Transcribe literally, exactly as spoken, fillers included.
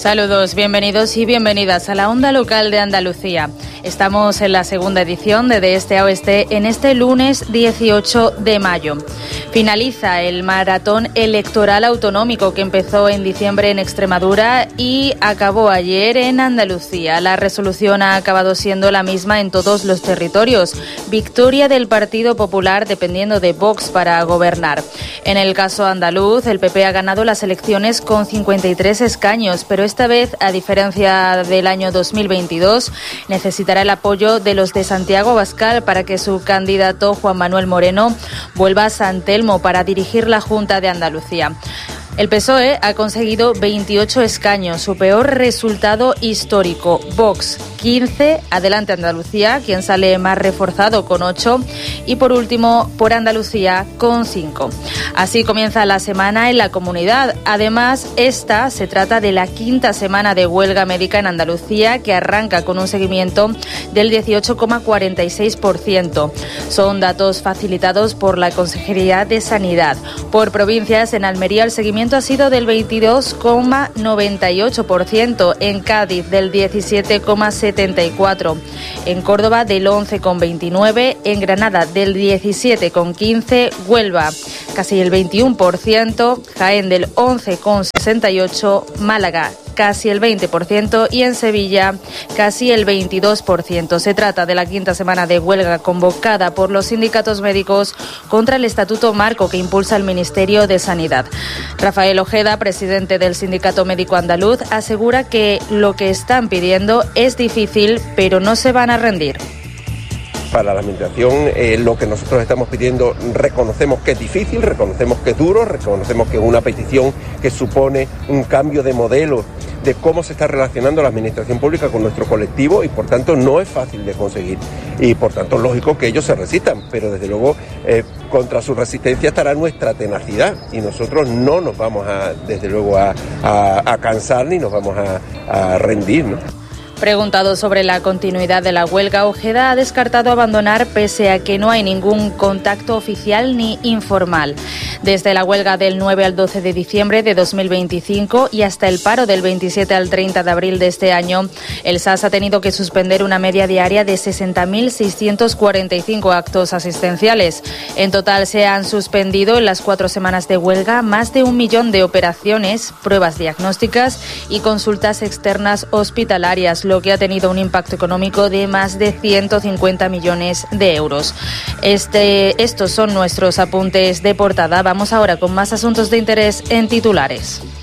Saludos, bienvenidos y bienvenidas a la Onda Local de Andalucía. Estamos en la segunda edición de De Este a Oeste en este lunes dieciocho de mayo. Finaliza el maratón electoral autonómico que empezó en diciembre en Extremadura y acabó ayer en Andalucía. La resolución ha acabado siendo la misma en todos los territorios. Victoria del Partido Popular dependiendo de Vox para gobernar. En el caso andaluz, el P P ha ganado las elecciones con cincuenta y tres escaños, pero esta vez, a diferencia del año dos mil veintidós, necesitará el apoyo de los de Santiago Abascal para que su candidato Juan Manuel Moreno vuelva a San Telmo para dirigir la Junta de Andalucía. El P S O E ha conseguido veintiocho escaños, su peor resultado histórico. Vox, quince, Adelante Andalucía, quien sale más reforzado con ocho, y por último, Por Andalucía con cinco. Así comienza la semana en la comunidad. Además, esta se trata de la quinta semana de huelga médica en Andalucía, que arranca con un seguimiento del dieciocho coma cuarenta y seis por ciento. Son datos facilitados por la Consejería de Sanidad. Por provincias, en Almería el seguimiento ha sido del veintidós coma noventa y ocho por ciento, en Cádiz del diecisiete coma setenta y cuatro por ciento, en Córdoba del once coma veintinueve por ciento, en Granada del diecisiete coma quince por ciento, Huelva casi el veintiuno por ciento, Jaén del once coma sesenta y ocho por ciento, Málaga casi el veinte por ciento y en Sevilla casi el veintidós por ciento. Se trata de la quinta semana de huelga convocada por los sindicatos médicos contra el Estatuto Marco que impulsa el Ministerio de Sanidad. Rafael Ojeda, presidente del Sindicato Médico Andaluz, asegura que lo que están pidiendo es difícil, pero no se van a rendir. Para la Administración, eh, lo que nosotros estamos pidiendo, reconocemos que es difícil, reconocemos que es duro, reconocemos que es una petición que supone un cambio de modelo de cómo se está relacionando la Administración Pública con nuestro colectivo y por tanto no es fácil de conseguir y por tanto es lógico que ellos se resistan, pero desde luego eh, contra su resistencia estará nuestra tenacidad y nosotros no nos vamos a, desde luego a, a, a cansar ni nos vamos a, a rendir, ¿no? Preguntado sobre la continuidad de la huelga, Ojeda ha descartado abandonar pese a que no hay ningún contacto oficial ni informal. Desde la huelga del nueve al doce de diciembre de dos mil veinticinco y hasta el paro del veintisiete al treinta de abril de este año, el S A S ha tenido que suspender una media diaria de sesenta mil seiscientos cuarenta y cinco actos asistenciales. En total se han suspendido en las cuatro semanas de huelga más de un millón de operaciones, pruebas diagnósticas y consultas externas hospitalarias, lo que ha tenido un impacto económico de más de ciento cincuenta millones de euros. Este, estos son nuestros apuntes de portada. Vamos ahora con más asuntos de interés en titulares.